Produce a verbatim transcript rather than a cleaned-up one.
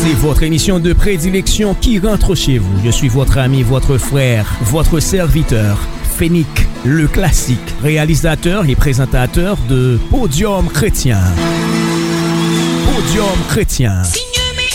C'est votre émission de prédilection qui rentre chez vous. Je suis votre ami, votre frère, votre serviteur, Fénic, le classique, réalisateur et présentateur de Podium Chrétien. Podium Chrétien. Signe